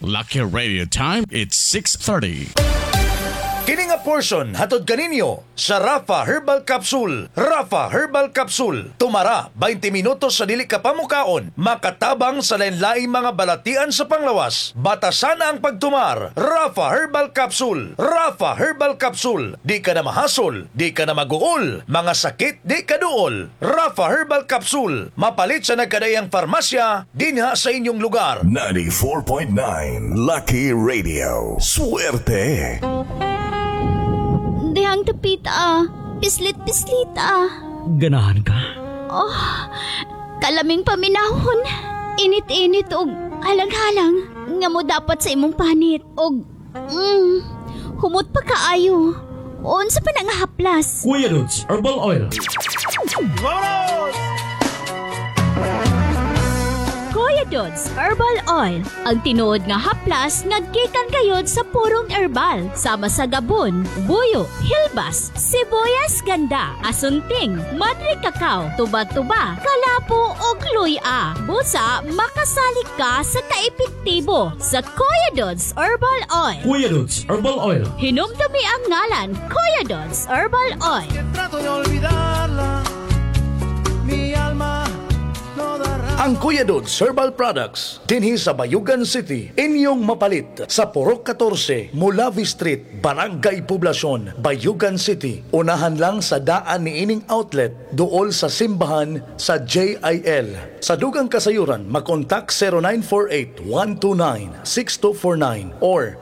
Lucky Radio time, it's 6:30. Kini nga portion hatod kaninyo sa Rafa Herbal Capsule. Rafa Herbal Capsule. Tumara 20 minutos sa dili ka pamukaon. Makatabang sa lain-laing mga balatian sa panglawas. Batasan ang pagtumar. Rafa Herbal Capsule. Rafa Herbal Capsule. Di ka na mahasol, di ka na maguol. Mga sakit di ka duol. Rafa Herbal Capsule. Mapalit sa nagkadayang farmasya dinha sa inyong lugar. 94.9 Lucky Radio. Suerte. Dihang tapita, pislit-pislita. Ganahan ka? Oh, kalaming paminahon. Init-init og halang-halang. Nga mo dapat sa imong panit. Og, humot pa kaayo. Unsa pa nang haplas? Kuya Dudes Herbal Oil. Kuya Dudes Herbal Oil. Ang tinuod nga haplas nga gikan kayod sa purong herbal. Sama sa gabon, buyo, hilbas, sibuyas ganda, asunting, madre kakao, tuba-tuba, kalapo ug luya. Busa makasalik ka sa kaepektibo sa Kuya Dudes Herbal Oil. Kuya Dudes Herbal Oil. Hinumdumi ang ngalan Kuya Dudes Herbal Oil. Trato de olvidarla, mi alma no da razón. Ang Kuya Dudes Herbal Products dinhi sa Bayugan City, inyong mapalit sa Purok 14, Mulavi Street, Barangay Poblacion, Bayugan City. Unahan lang sa daan ni ining outlet duol sa simbahan sa JIL. Sa dugang kasayuran, makontak 0948-129-6249 or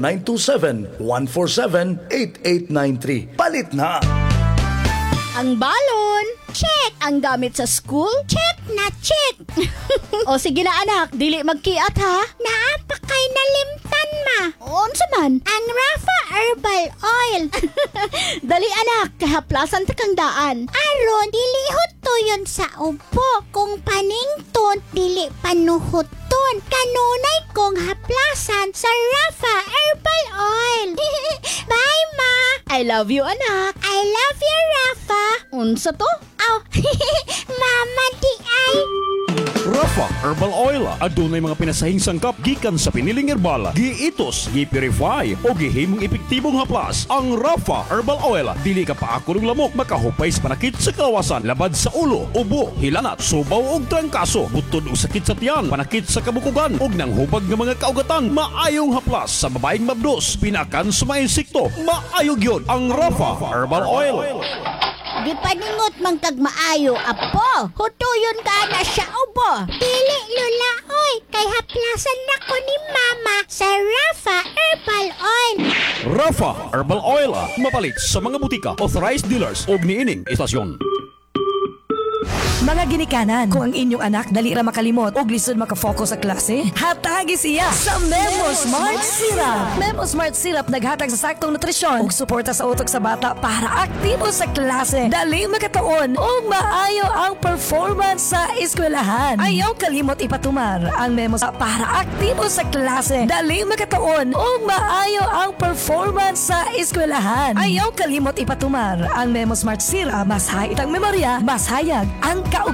0927-147-8893. Palit na! Ang balon, check. Ang gamit sa school, check na check. O sige na anak, dili magkiat ha. Naapakay na limtan ma. Unsa man? Ang Rafa Herbal Oil. Dali anak, kahaplasan ta kang daan. Aron, dili hutoyon sa ubo. Kung panington, dili panuhuton. Kanunay kong haplasan sa Rafa Herbal Oil. Bye ma. I love you anak. I love you Rafa. Unsa to? Aw, mama di ay. Rafa Herbal Oil. Adunay mga pinasahing sangkap gikan sa piniling herbal, giitos, gi-purify o gihimong epektibong haplas. Ang Rafa Herbal Oil dili ka paako ng lamok, makahupay sa panakit sa kawasan, labad sa ulo, ubo, hilanat, subaw og trangkaso, butod o sakit sa tiyan, panakit sa kabukugan og nanghubag ng mga kaugatan. Maayong haplas sa babaeng mabdos, pinakan sa mga insekto. Maayog yun ang Rafa Herbal Oil. Di paningot mang kag maayo, apo. Hutuyon ka na siya ubo. Dili lula, oy. Kay haplasan na ko ni mama sa Rafa Herbal Oil. Rafa Herbal Oil. Mapalit sa mga butika, authorized dealers o niining estasyon. Mga ginikanan, kung ang inyong anak dali ra makalimot o lisod makafocus sa klase, hatagi siya sa Memo Smart Syrup. Memo Smart Syrup naghatag sa saktong nutrisyon ug suporta sa utok sa bata para aktibo sa klase, dali makatuon ug maayo ang performance sa eskwelahan. Ayaw kalimot ipatumar ang Memo para aktibo sa klase, dali makatuon ug maayo ang performance sa eskwelahan. Ayaw kalimot ipatumar ang Memo Smart Syrup, mas hayag ang memorya, mas hayag ang